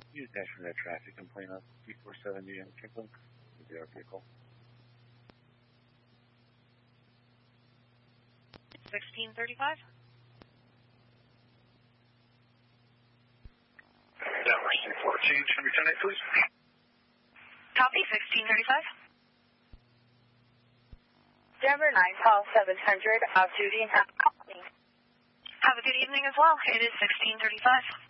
Use dash for that traffic and plane up 347 UM Kipling with your vehicle. 1635. Dallas 214, can we tonight, please? Copy, 1635. Denver 9, call 700, off duty and have a company. Have a good evening as well. It is 1635.